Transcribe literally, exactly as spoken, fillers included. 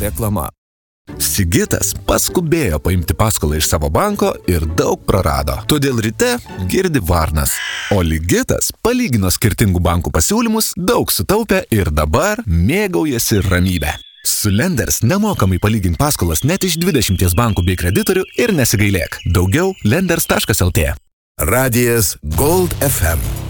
reklama. Sigitas paskubėjo paimti paskolą iš savo banko ir daug prarado. Todėl ryte girdi varnas. O Ligitas palygino skirtingų bankų pasiūlymus, daug sutaupė ir dabar mėgaujasi ramybę. Su Lenders nemokamai palygink paskolas net iš dvidešimties bankų bei kreditorių ir nesigailėk. Daugiau lenders taškas el tė. Radijas Gold ef em.